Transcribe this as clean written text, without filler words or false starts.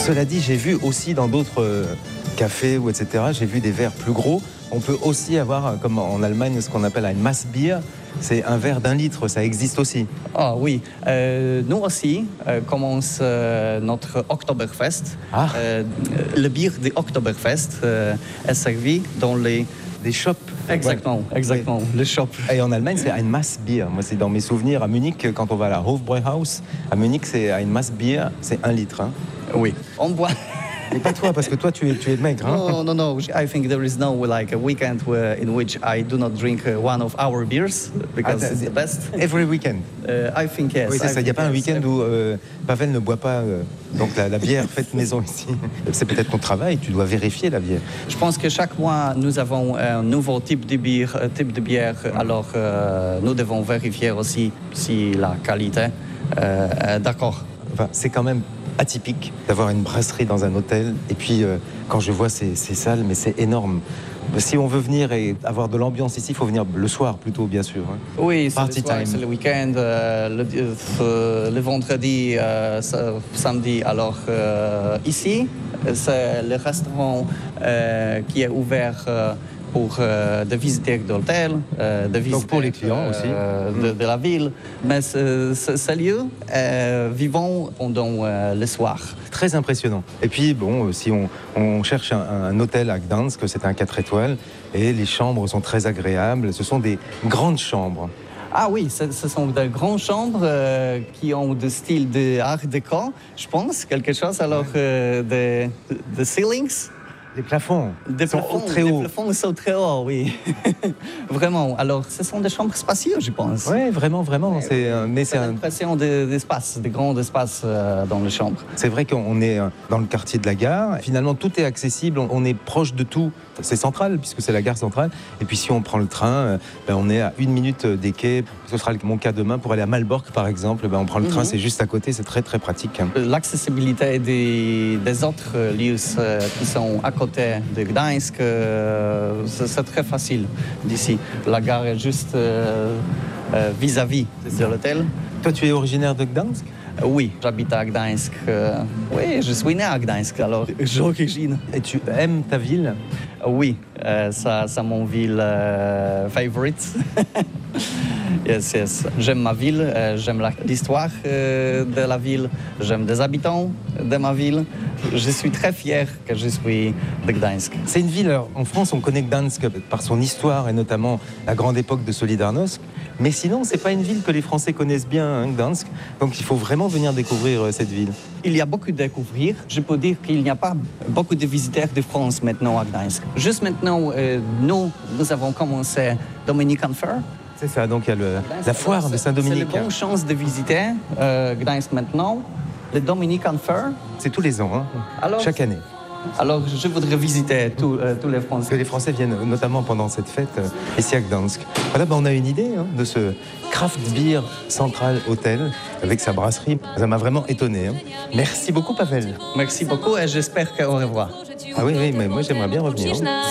Cela dit, j'ai vu aussi dans d'autres cafés ou etc., j'ai vu des verres plus gros. On peut aussi avoir, comme en Allemagne, ce qu'on appelle un Massbier. C'est un verre d'1 litre, ça existe aussi. Ah oui, nous aussi commence notre Oktoberfest. Le bière de Oktoberfest est servi dans les shops. Exactement, ouais. Exactement, oui. Les shops. Et en Allemagne, c'est ein Massbier. Moi, c'est dans mes souvenirs à Munich, quand on va à la Hofbräuhaus. À Munich, c'est ein Massbier, c'est 1 litre. Hein. Oui, on boit. Mais pas toi, parce que toi, tu es maigre. Hein? No. I think there is no like a weekend in which I do not drink one of our beers because it's the best. Every weekend. I think yes. Oui, c'est ça. Il n'y a pas un week-end où Pavel ne boit pas donc la bière faite maison ici. C'est peut-être ton travail. Tu dois vérifier la bière. Je pense que chaque mois nous avons un nouveau type de bière. Alors nous devons vérifier aussi si la qualité est d'accord. Enfin, c'est quand même atypique d'avoir une brasserie dans un hôtel. Et puis, quand je vois ces salles, mais c'est énorme. Si on veut venir et avoir de l'ambiance ici, il faut venir le soir plutôt, bien sûr. Hein. Oui, c'est le week-end, le vendredi, samedi. Alors, ici, c'est le restaurant qui est ouvert pour des visiteurs d'hôtel, des visiteurs donc pour les clients aussi. De la ville. Mais ce lieu vivant pendant le soir. Très impressionnant. Et puis, bon, si on cherche un hôtel à Gdansk, c'est un 4 étoiles, et les chambres sont très agréables. Ce sont des grandes chambres. Ah oui, ce sont des grandes chambres qui ont de style de art déco, je pense, quelque chose. Alors, des ceilings. Les plafonds sont très hauts. Les plafonds sont très hauts, oui. Vraiment. Alors, ce sont des chambres spacieuses, je pense. Oui, vraiment. C'est l'impression d'espace, de grands espaces dans les chambres. C'est vrai qu'on est dans le quartier de la gare. Finalement, tout est accessible. On est proche de tout. C'est central, puisque c'est la gare centrale. Et puis, si on prend le train, on est à 1 minute des quais. Ce sera mon cas demain. Pour aller à Malbork, par exemple, on prend le train, c'est juste à côté. C'est très, très pratique. L'accessibilité des autres lieux qui sont à côté de Gdańsk, c'est très facile d'ici. La gare est juste vis-à-vis de l'hôtel. Toi, tu es originaire de Gdańsk ? Oui, j'habite à Gdańsk. Oui, je suis né à Gdańsk, alors j'origine. Et tu aimes ta ville ? Oui, c'est mon ville favorite. Yes. J'aime ma ville, j'aime l'histoire de la ville, j'aime les habitants de ma ville. Je suis très fier que je suis de Gdańsk. C'est une ville, alors, en France, on connaît Gdańsk par son histoire et notamment la grande époque de Solidarnosc. Mais sinon, c'est pas une ville que les Français connaissent bien, hein, Gdańsk. Donc il faut vraiment venir découvrir cette ville. Il y a beaucoup à découvrir. Je peux dire qu'il n'y a pas beaucoup de visiteurs de France maintenant à Gdańsk. Juste maintenant, nous avons commencé Dominican Fair. C'est ça, donc il y a la foire de Saint-Dominique. C'est une bonne chance de visiter Gdańsk maintenant. Le Dominican Fair. C'est tous les ans, hein, alors, chaque année. Alors, je voudrais visiter tous les Français. Parce que les Français viennent notamment pendant cette fête ici à Gdańsk. Voilà, on a une idée de ce Craft Beer Central Hotel avec sa brasserie. Ça m'a vraiment étonné. Hein. Merci beaucoup, Pavel. Merci beaucoup et j'espère qu'au revoir. Ah oui, mais moi j'aimerais bien revenir. Hein.